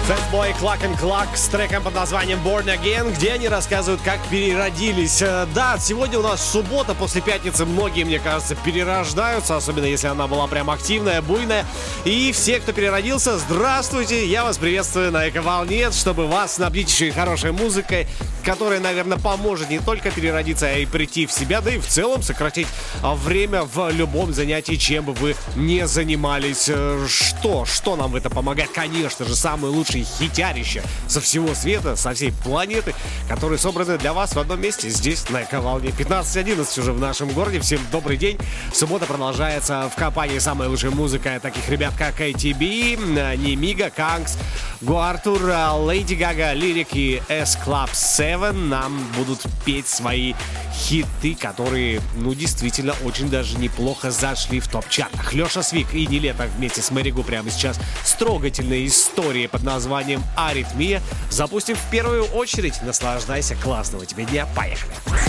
Fatboy Cluck с треком под названием Born Again, где они рассказывают, как переродились. Да, сегодня у нас суббота, после пятницы многие, мне кажется, перерождаются, особенно если она была прям активная, буйная. И все, кто переродился, здравствуйте, я вас приветствую на Эко-волне, чтобы вас снабдить еще и хорошей музыкой, которая, наверное, поможет не только переродиться, а и прийти в себя, да и в целом сократить время в любом занятии, чем бы вы ни занимались. Что нам в это помогает? Конечно же, самые лучшие хитярища со всего света, со всей планеты, которые собраны для вас в одном месте, здесь, на Эко-волне. 15:11 уже в нашем городе. Всем добрый день. Суббота продолжается в компании самой лучшей музыкой таких ребят, как ATB, Немига, Канкс, Гуартур, Леди Гага, Лирик и S-Club 7 нам будут петь свои хиты, которые, действительно, очень даже неплохо зашли в топ-чартах. Леша Свик и Нилетто вместе с Мэри Гу прямо сейчас с трогательной историей под названием «Аритмия». Запустим в первую очередь. Наслаждайся, классного тебе дня. Поехали!